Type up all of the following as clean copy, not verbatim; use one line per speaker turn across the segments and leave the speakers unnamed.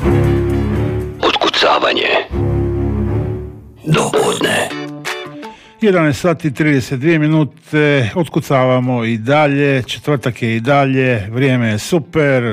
Otkucavanje do podne.
11 sati 32 minute, otkucavamo i dalje, četvrtak je i dalje, vrijeme je super.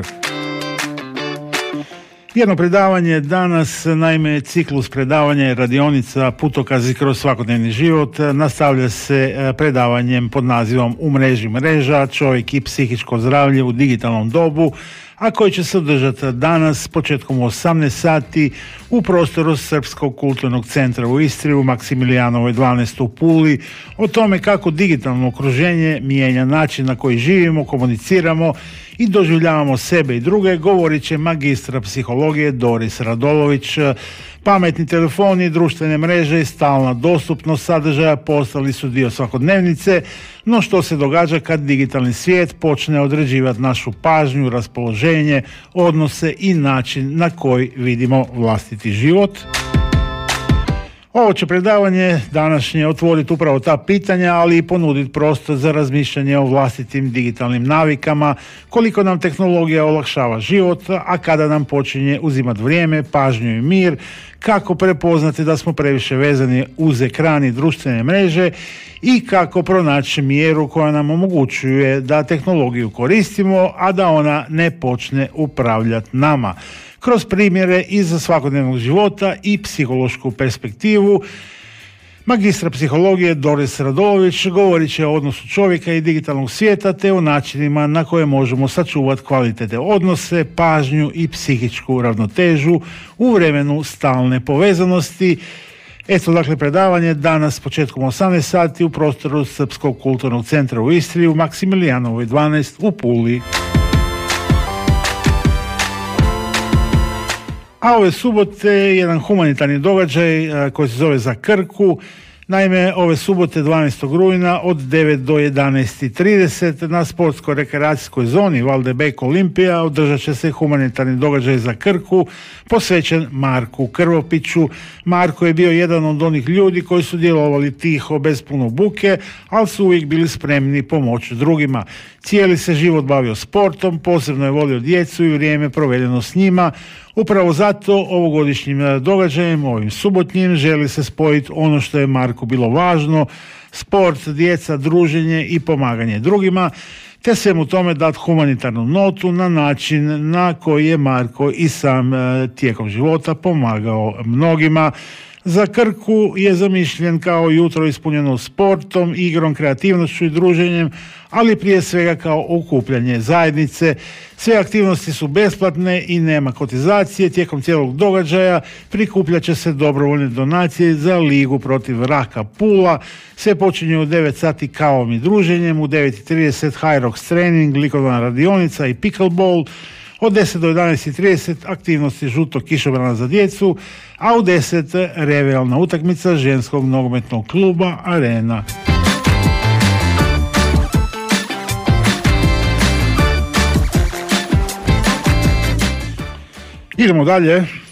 Jedno predavanje danas, naime ciklus predavanja i radionica Putokazi kroz svakodnevni život nastavlja se predavanjem pod nazivom U mreži mreža, čovjek i psihičko zdravlje u digitalnom dobu, a koji će se održati danas početkom 18 sati u prostoru Srpskog kulturnog centra u Istri u Maksimilijanovoj 12 u Puli. O tome kako digitalno okruženje mijenja način na koji živimo, komuniciramo i doživljavamo sebe i druge, govorit će magistra psihologije Doris Radolović. Pametni telefoni, društvene mreže i stalna dostupnost sadržaja postali su dio svakodnevnice, no što se događa kad digitalni svijet počne određivati našu pažnju, raspoloženje, odnose i način na koji vidimo vlastiti život? Ovo će predavanje današnje otvoriti upravo ta pitanja, ali i ponuditi prostor za razmišljanje o vlastitim digitalnim navikama, koliko nam tehnologija olakšava život, a kada nam počinje uzimati vrijeme, pažnju i mir, kako prepoznati da smo previše vezani uz ekran i društvene mreže i kako pronaći mjeru koja nam omogućuje da tehnologiju koristimo, a da ona ne počne upravljati nama. Kroz primjere iz svakodnevnog života i psihološku perspektivu, magistra psihologije Doris Radolović govorit će o odnosu čovjeka i digitalnog svijeta te o načinima na koje možemo sačuvati kvalitete odnose, pažnju i psihičku ravnotežu u vremenu stalne povezanosti. Eto dakle predavanje danas početkom 18 sati u prostoru Srpskog kulturnog centra u Istri u Maksimilijanovoj 12 u Puli. A ove subote jedan humanitarni događaj koji se zove Za Krku. Naime, ove subote 12. rujna od 9 do 11.30 na sportsko-rekreacijskoj zoni Valdebek Olimpija održat će se humanitarni događaj za Krku posvećen Marku Krvopiću. Marko je bio jedan od onih ljudi koji su djelovali tiho, bez puno buke, ali su uvijek bili spremni pomoći drugima. Cijeli se život bavio sportom, posebno je volio djecu i vrijeme provedeno s njima. Upravo zato ovogodišnjim događajem, ovim subotnjim, želi se spojiti ono što je Marku bilo važno, sport, djeca, druženje i pomaganje drugima, te svemu tome dati humanitarnu notu na način na koji je Marko i sam tijekom života pomagao mnogima. Za Krku je zamišljen kao jutro ispunjeno sportom, igrom, kreativnošću i druženjem, ali prije svega kao okupljanje zajednice. Sve aktivnosti su besplatne i nema kotizacije. Tijekom cijelog događaja prikupljat će se dobrovoljne donacije za Ligu protiv raka Pula. Sve počinje u 9 sati kavom i druženjem, u 9.30 Hyrox trening, likovna radionica i pickleball. Od 10 do 11.30 aktivnosti žutog kišobrana za djecu, a u 10 revijalna utakmica ženskog nogometnog kluba Arena. Idemo dalje.